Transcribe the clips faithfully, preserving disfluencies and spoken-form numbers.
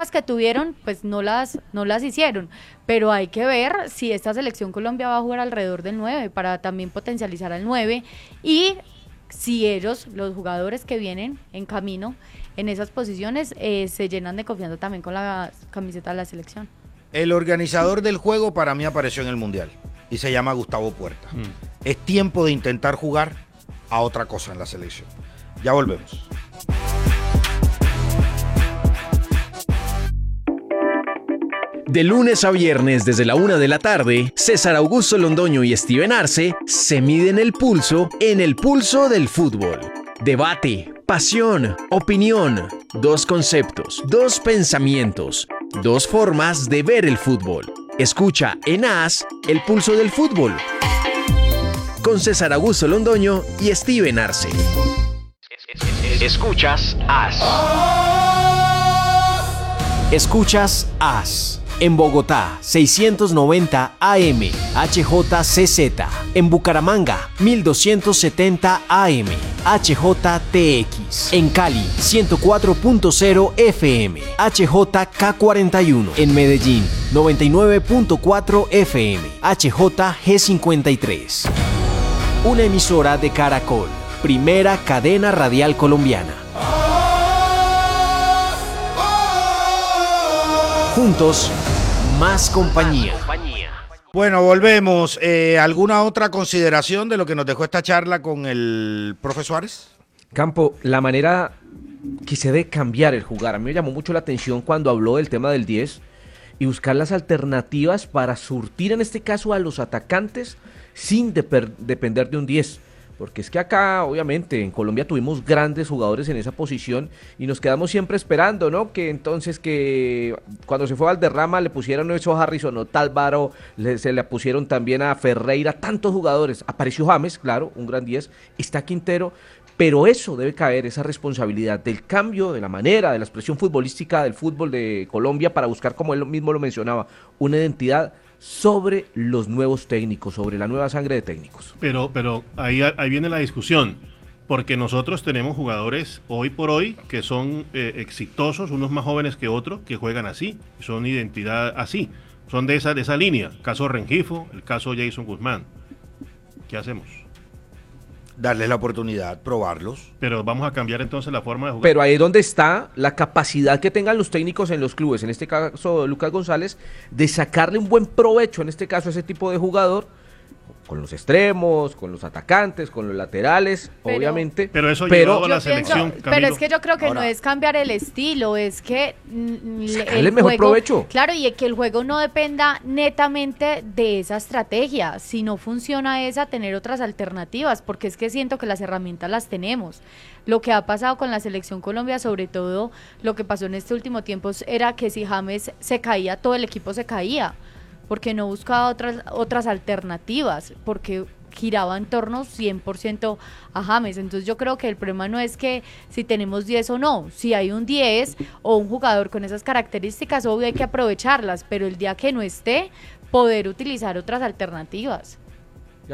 pocas que tuvieron, pues no las, no las hicieron, pero hay que ver si esta selección Colombia va a jugar alrededor del nueve para también potencializar al nueve y si ellos, los jugadores que vienen en camino en esas posiciones, eh, se llenan de confianza también con la camiseta de la selección. El organizador del juego para mí apareció en el Mundial y se llama Gustavo Puerta. Mm. Es tiempo de intentar jugar a otra cosa en la selección. Ya volvemos. De lunes a viernes desde la una de la tarde, César Augusto Londoño y Steven Arce se miden el pulso en el pulso del fútbol. Debate, pasión, opinión, dos conceptos, dos pensamientos, dos formas de ver el fútbol. Escucha en AS el pulso del fútbol con César Augusto Londoño y Steven Arce. Escuchas AS. Escuchas AS. En Bogotá, seiscientos noventa A M, H J C Z. En Bucaramanga, mil doscientos setenta A M, H J T X. En Cali, ciento cuatro punto cero F M, H J K cuarenta y uno. En Medellín, noventa y nueve punto cuatro F M, H J G cincuenta y tres. Una emisora de Caracol, primera cadena radial colombiana. Juntos, más compañía. Bueno, volvemos. Eh, ¿Alguna otra consideración de lo que nos dejó esta charla con el profe Suárez? Campo, la manera que se debe cambiar el jugar. A mí me llamó mucho la atención cuando habló del tema del diez y buscar las alternativas para surtir, en este caso, a los atacantes sin de- depender de un diez. Porque es que acá, obviamente, en Colombia tuvimos grandes jugadores en esa posición y nos quedamos siempre esperando, ¿no? Que entonces que cuando se fue Valderrama le pusieron eso a Harrison Otálvaro, le, se le pusieron también a Ferreira, tantos jugadores. Apareció James, claro, un gran diez, está Quintero, pero eso debe caer, esa responsabilidad del cambio, de la manera, de la expresión futbolística del fútbol de Colombia para buscar, como él mismo lo mencionaba, una identidad sobre los nuevos técnicos, sobre la nueva sangre de técnicos. Pero, pero ahí, ahí viene la discusión, porque nosotros tenemos jugadores hoy por hoy que son eh, exitosos, unos más jóvenes que otros, que juegan así, son identidad así, son de esa, de esa línea. El caso Rengifo, el caso Jason Guzmán. ¿Qué hacemos? Darles la oportunidad, probarlos. Pero vamos a cambiar entonces la forma de jugar. Pero ahí es donde está la capacidad que tengan los técnicos en los clubes, en este caso Lucas González, de sacarle un buen provecho, en este caso a ese tipo de jugador, con los extremos, con los atacantes, con los laterales, pero, obviamente. Pero eso pero, llevó a la selección, pienso, pero es que yo creo que Ahora, no es cambiar el estilo, es que mm, sacarle el mejor juego, provecho. Claro, y que el juego no dependa netamente de esa estrategia. Si no funciona esa, tener otras alternativas, porque es que siento que las herramientas las tenemos. Lo que ha pasado con la selección Colombia, sobre todo lo que pasó en este último tiempo, era que si James se caía, todo el equipo se caía, porque no buscaba otras otras alternativas, porque giraba en torno cien por ciento a James. Entonces yo creo que el problema no es que si tenemos diez o no, si hay un diez o un jugador con esas características, obvio hay que aprovecharlas, pero el día que no esté, poder utilizar otras alternativas. Ya.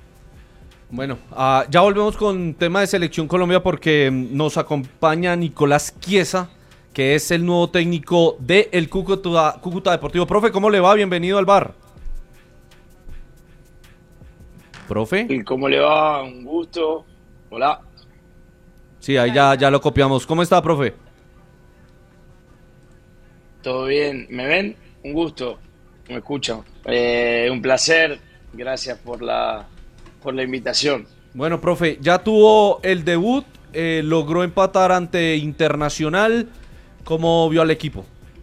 Bueno, uh, ya volvemos con tema de Selección Colombia porque nos acompaña Nicolás Chiesa, que es el nuevo técnico de el Cúcuta, Cúcuta Deportivo. Profe, ¿cómo le va? Bienvenido al bar. Profe. ¿Cómo le va? Un gusto. Hola. Sí, ahí ya, ya lo copiamos. ¿Cómo está, profe? ¿Todo bien? ¿Me ven? Un gusto. ¿Me escuchan? Eh, un placer. Gracias por la, por la invitación. Bueno, profe, ya tuvo el debut, eh, logró empatar ante Internacional. ¿Cómo vio al equipo?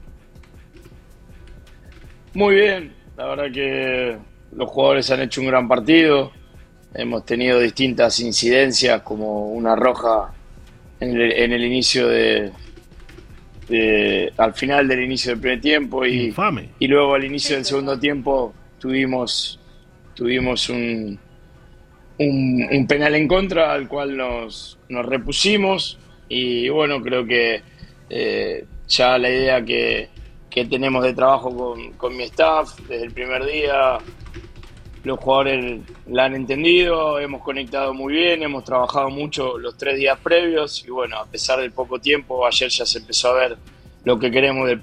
Muy bien, la verdad que los jugadores han hecho un gran partido, hemos tenido distintas incidencias como una roja en el, en el inicio de, de, al final del inicio del primer tiempo y, Infame. y luego al inicio del segundo tiempo tuvimos, tuvimos un, un, un penal en contra al cual nos, nos repusimos y bueno, creo que Eh, ya la idea que, que tenemos de trabajo con, con mi staff desde el primer día, los jugadores la han entendido, hemos conectado muy bien, hemos trabajado mucho los tres días previos y bueno, a pesar del poco tiempo, ayer ya se empezó a ver lo que queremos del